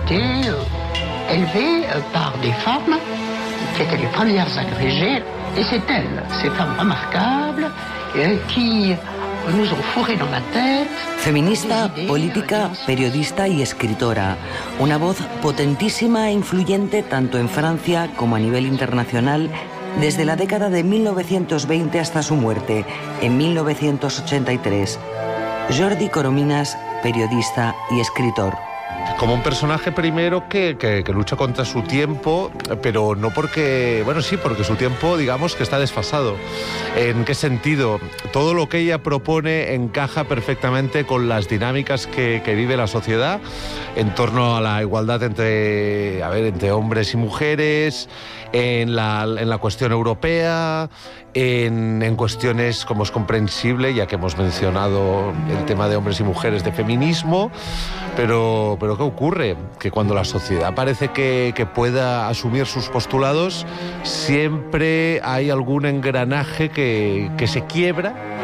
été élevée par des femmes qui étaient les premières agrégées. Et c'est elles, ces femmes remarquables, qui nous ont fourré dans la tête. Feminista, política, periodista y escritora. Una voz potentísima e influyente tanto en Francia como a nivel internacional desde la década de 1920 hasta su muerte, en 1983. Jordi Corominas, periodista y escritor. Como un personaje primero que lucha contra su tiempo, pero no porque... Bueno, sí, porque su tiempo, digamos, que está desfasado. ¿En qué sentido? Todo lo que ella propone encaja perfectamente con las dinámicas que vive la sociedad en torno a la igualdad entre hombres y mujeres, en la cuestión europea, en cuestiones, como es comprensible, ya que hemos mencionado el tema de hombres y mujeres, de feminismo, pero ¿qué ocurre? Que cuando la sociedad parece que pueda asumir sus postulados, siempre hay algún engranaje que se quiebra